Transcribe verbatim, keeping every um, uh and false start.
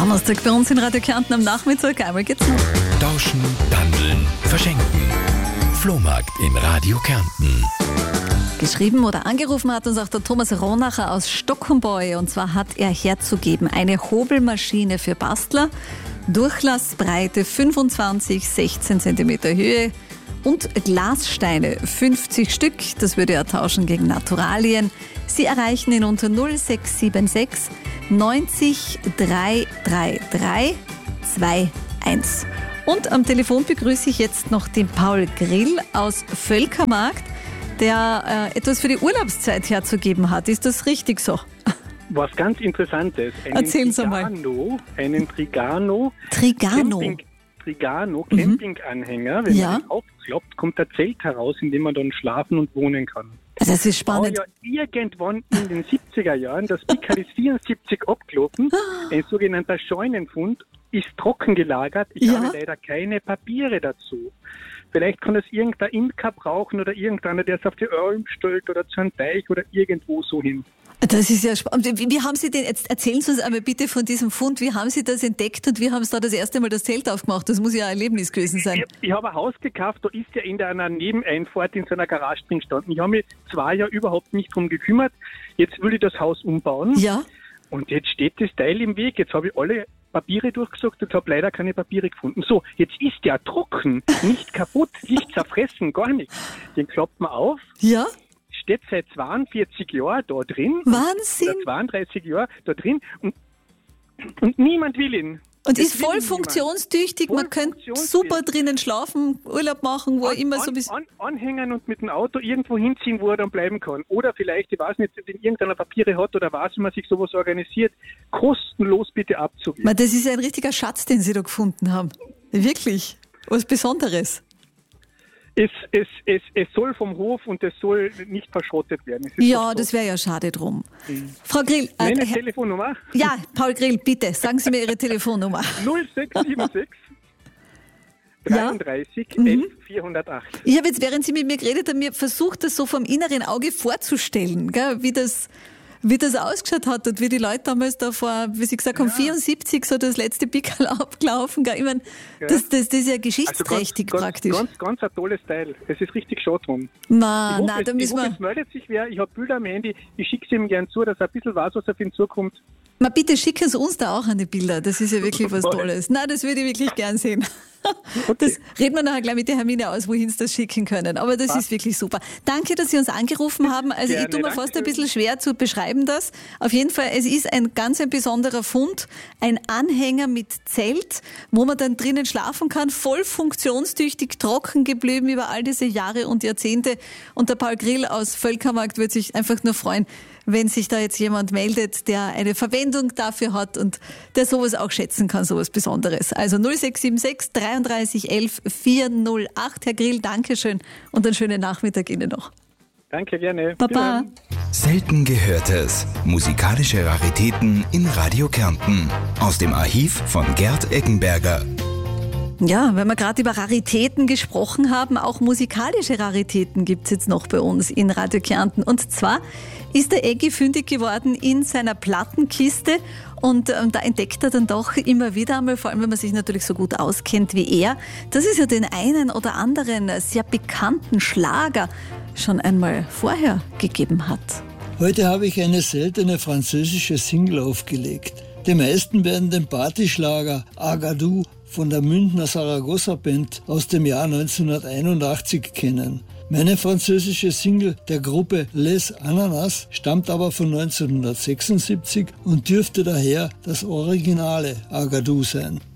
Donnerstag bei uns in Radio Kärnten am Nachmittag. Einmal geht's noch. Tauschen, Dandeln, Verschenken. Flohmarkt in Radio Kärnten. Geschrieben oder angerufen hat uns auch der Thomas Ronacher aus Stockholmbäu. Und zwar hat er herzugeben eine Hobelmaschine für Bastler, Durchlassbreite fünfundzwanzig, sechzehn Zentimeter Höhe und Glassteine fünfzig Stück. Das würde er tauschen gegen Naturalien. Sie erreichen ihn unter null sechs sieben sechs neunzig drei drei drei zwei eins. Und am Telefon begrüße ich jetzt noch den Paul Grill aus Völkermarkt, der äh, etwas für die Urlaubszeit herzugeben hat. Ist das richtig so? Was ganz Interessantes. Einen Erzählen Sie Trigano, mal. Einen Trigano. Trigano. Camping, Trigano, Campinganhänger. Wenn Ja. man den aufklappt, kommt ein Zelt heraus, in dem man dann schlafen und wohnen kann. Das ist War spannend. ja irgendwann in den siebziger Jahren, das Pickerl ist vierundsiebzig abgelaufen, ein sogenannter Scheunenfund, ist trocken gelagert. Ich Ja. habe leider keine Papiere dazu. Vielleicht kann es irgendein Imker brauchen oder irgendeiner, der es auf die Alm stellt oder zu einem Teich oder irgendwo so hin. Das ist ja spannend. Wie, wie haben Sie den, jetzt erzählen Sie uns einmal bitte von diesem Fund, wie haben Sie das entdeckt und wie haben Sie da das erste Mal das Zelt aufgemacht? Das muss ja ein Erlebnis gewesen sein. Ich, ich habe ein Haus gekauft, da ist ja in einer Nebeneinfahrt in so einer Garage drin gestanden. Ich habe mich zwei Jahre überhaupt nicht drum gekümmert. Jetzt will ich das Haus umbauen. Ja? Und jetzt steht das Teil im Weg. Jetzt habe ich alle Papiere durchgesucht und habe leider keine Papiere gefunden. So, jetzt ist der trocken, nicht kaputt, nicht zerfressen, gar nichts. Den klappt man auf, Ja? steht seit zweiundvierzig Jahren da drin. Wahnsinn! Oder zweiunddreißig Jahre da drin und, und niemand will ihn. Und Es ist will voll ihn funktionstüchtig, Voll man könnte funktionsfähig. super drinnen schlafen, Urlaub machen, wo An, immer so an, bis... an, anhängen und mit dem Auto irgendwo hinziehen, wo er dann bleiben kann. Oder vielleicht, ich weiß nicht, wenn irgendeiner Papiere hat oder weiß, wie man sich sowas organisiert, kostenlos bitte abzugeben. Man, das ist ja ein richtiger Schatz, den Sie da gefunden haben. Wirklich. Was Besonderes. Es, es, es, es soll vom Hof und es soll nicht verschrottet werden. Es ist Ja, doch das so. wäre ja schade drum. Frau Grill, äh, Meine Herr- Telefonnummer ja, Paul Grill, bitte, sagen Sie mir Ihre Telefonnummer. null sechs sieben sechs Ja? dreiunddreißig Mhm. elf vierhundertacht. Ich habe jetzt, während Sie mit mir geredet haben, mir versucht, das so vom inneren Auge vorzustellen, gell, wie das, wie das ausgeschaut hat und wie die Leute damals da vor, wie Sie gesagt haben, vierundsiebzig so das letzte Pickerl abgelaufen. Gell. Ich meine, Ja. das, das, das ist ja Also geschichtsträchtig ganz, praktisch. Ganz, ganz, ganz ein tolles Teil. Es ist richtig schade drum. Na, Ich hoffe, na, es, da ich müssen hoffe, wir... es meldet sich wer. Ich habe Bilder am Handy. Ich schicke sie ihm gern zu, dass er ein bisschen weiß, was auf ihn zukommt. Ma, bitte schicken Sie uns da auch an die Bilder. Das ist ja wirklich was Voll. Tolles. Nein, das würde ich wirklich gern sehen. Das reden wir nachher gleich mit der Hermine aus, wohin Sie das schicken können. Aber das ist wirklich super. Danke, dass Sie uns angerufen haben. Also Gerne, ich tue mir fast ein danke. bisschen schwer zu beschreiben das. Auf jeden Fall, es ist ein ganz ein besonderer Fund. Ein Anhänger mit Zelt, wo man dann drinnen schlafen kann. Voll funktionstüchtig, trocken geblieben über all diese Jahre und Jahrzehnte. Und der Paul Grill aus Völkermarkt wird sich einfach nur freuen, wenn sich da jetzt jemand meldet, der eine Verwendung dafür hat und der sowas auch schätzen kann, sowas Besonderes. Also null sechs sieben sechs dreiunddreißig elf vierhundertacht. Herr Grill, Dankeschön und einen schönen Nachmittag Ihnen noch. Danke, gerne. Baba. Wiederhören. Selten Gehörtes. Musikalische Raritäten in Radio Kärnten. Aus dem Archiv von Gerd Eckenberger. Ja, wenn wir gerade über Raritäten gesprochen haben, auch musikalische Raritäten gibt's jetzt noch bei uns in Radio Kärnten. Und zwar ist der Eggi fündig geworden in seiner Plattenkiste und ähm, da entdeckt er dann doch immer wieder einmal, vor allem wenn man sich natürlich so gut auskennt wie er, dass es ja den einen oder anderen sehr bekannten Schlager schon einmal vorher gegeben hat. Heute habe ich eine seltene französische Single aufgelegt. Die meisten werden den Partyschlager Agadou von der Münchner Saragossa Band aus dem Jahr neunzehnhunderteinundachtzig kennen. Meine französische Single der Gruppe Les Ananas stammt aber von neunzehnhundertsechsundsiebzig und dürfte daher das originale Agadou sein.